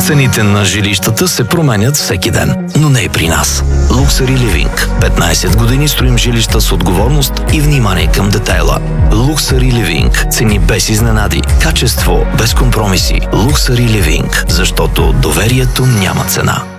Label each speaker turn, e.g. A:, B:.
A: Цените на жилищата се променят всеки ден, но не и при нас. Luxury Living. 15 години строим жилища с отговорност и внимание към детайла. Luxury Living. Цени без изненади. Качество без компромиси. Luxury Living. Защото доверието няма цена.